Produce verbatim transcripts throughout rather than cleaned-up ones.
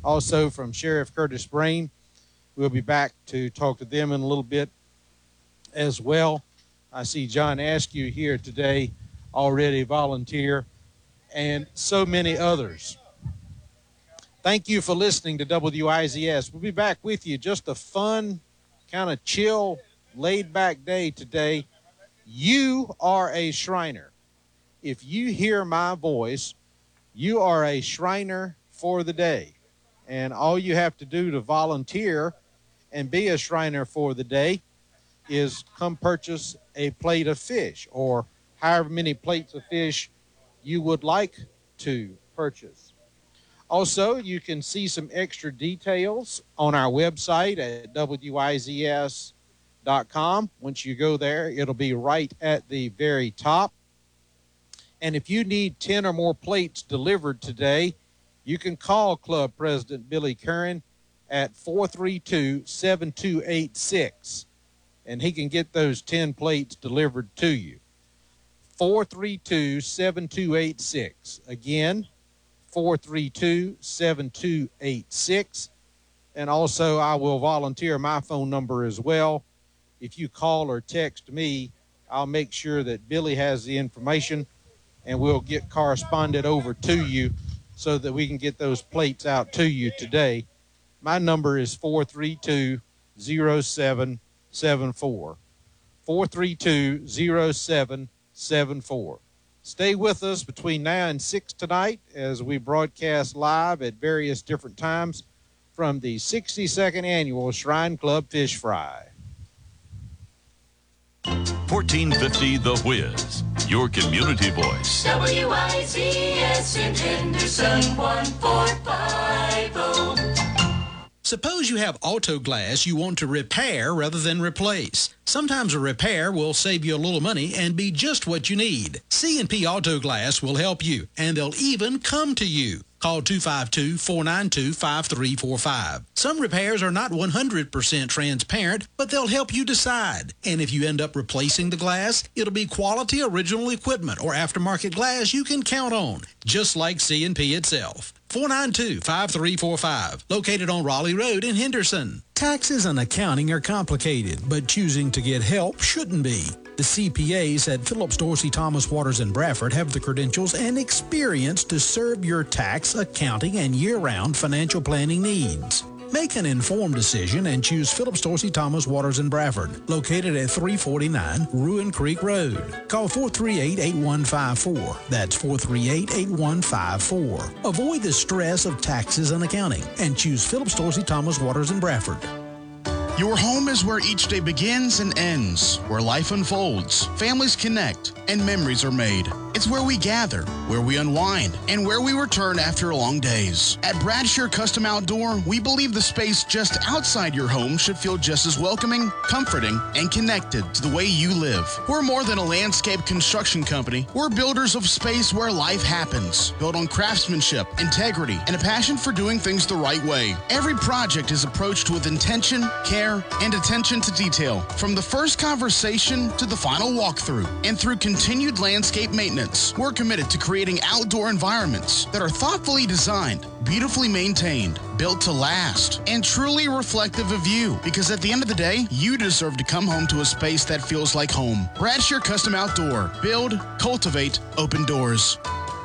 also from Sheriff Curtis Brain. We'll be back to talk to them in a little bit as well. I see John Askew here today, already volunteer, and so many others. Thank you for listening to W I Z S. We'll be back with you. Just a fun, kind of chill, laid-back day today. You are a Shriner. If you hear my voice, you are a Shriner for the day. And all you have to do to volunteer and be a Shriner for the day is come purchase a plate of fish, or however many plates of fish you would like to purchase. Also, you can see some extra details on our website at W I Z S dot com. Once you go there, it'll be right at the very top. And if you need ten or more plates delivered today, you can call Club President Billy Curran at four three two, seven two eight six, and he can get those ten plates delivered to you. four three two, seven two eight six. Again, four three two, seven two eight six. And also, I will volunteer my phone number as well. If you call or text me, I'll make sure that Billy has the information, and we'll get corresponded over to you so that we can get those plates out to you today. My number is four three two, zero seven seven four. four three two, zero seven seven four. Stay with us between now and six tonight as we broadcast live at various different times from the sixty-second Annual Shrine Club Fish Fry. fourteen fifty The Whiz, your community voice. W I Z S in Henderson, one four five oh. Suppose you have auto glass you want to repair rather than replace. Sometimes a repair will save you a little money and be just what you need. C and P Auto Glass will help you, and they'll even come to you. Call two five two, four nine two, five three four five. Some repairs are not one hundred percent transparent, but they'll help you decide. And if you end up replacing the glass, it'll be quality original equipment or aftermarket glass you can count on, just like C and P itself. four nine two, five three four five, located on Raleigh Road in Henderson. Taxes and accounting are complicated, but choosing to get help shouldn't be. The C P As at Phillips Dorsey, Thomas Waters, and Bradford have the credentials and experience to serve your tax, accounting, and year-round financial planning needs. Make an informed decision and choose Phillips Dorsey, Thomas Waters, and Bradford, located at three forty-nine Ruin Creek Road. Call four three eight, eight one five four. That's four three eight, eight one five four. Avoid the stress of taxes and accounting and choose Phillips Dorsey, Thomas Waters, and Bradford. Your home is where each day begins and ends, where life unfolds, families connect, and memories are made. It's where we gather, where we unwind, and where we return after long days. At Bradshaw Custom Outdoor, we believe the space just outside your home should feel just as welcoming, comforting, and connected to the way you live. We're more than a landscape construction company. We're builders of space where life happens, built on craftsmanship, integrity, and a passion for doing things the right way. Every project is approached with intention, care, and attention to detail, from the first conversation to the final walkthrough. And through continued landscape maintenance, we're committed to creating outdoor environments that are thoughtfully designed, beautifully maintained, built to last, and truly reflective of you. Because at the end of the day, you deserve to come home to a space that feels like home. Bradshaw Custom Outdoor. Build, cultivate, open doors.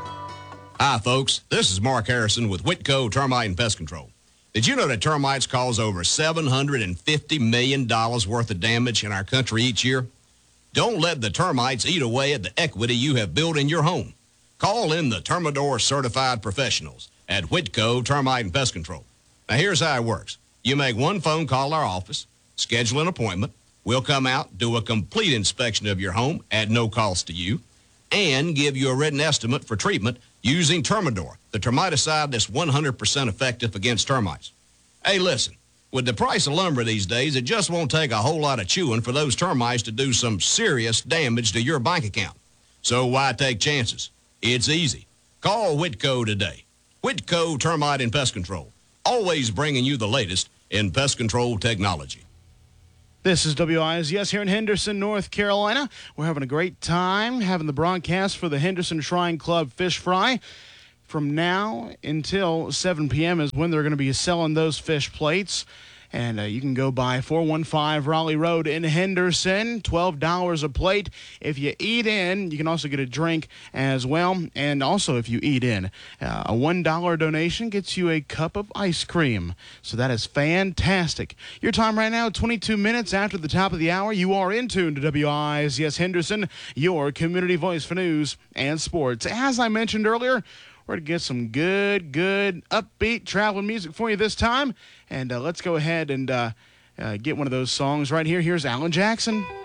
Hi, folks. This is Mark Harrison with Whitco Termite and Pest Control. Did you know that termites cause over seven hundred fifty million dollars worth of damage in our country each year? Don't let the termites eat away at the equity you have built in your home. Call in the Termidor certified professionals at Whitco Termite and Pest Control. Now, here's how it works. You make one phone call to our office, schedule an appointment. We'll come out, do a complete inspection of your home at no cost to you, and give you a written estimate for treatment using Termidor, the termiticide that's one hundred percent effective against termites. Hey, listen, with the price of lumber these days, it just won't take a whole lot of chewing for those termites to do some serious damage to your bank account. So why take chances? It's easy. Call Whitco today. Whitco Termite and Pest Control, always bringing you the latest in pest control technology. This is W I Z S here in Henderson, North Carolina. We're having a great time having the broadcast for the Henderson Shrine Club Fish Fry. from now until seven p.m. is when they're going to be selling those fish plates. And uh, you can go by four one five Raleigh Road in Henderson, twelve dollars a plate. If you eat in, you can also get a drink as well. And also, if you eat in, uh, a one dollar donation gets you a cup of ice cream. So that is fantastic. Your time right now, twenty-two minutes after the top of the hour. You are in tune to W I Z S Henderson, your community voice for news and sports. As I mentioned earlier, we're going to get some good, good, upbeat traveling music for you this time. And uh, let's go ahead and uh, uh, get one of those songs right here. Here's Alan Jackson.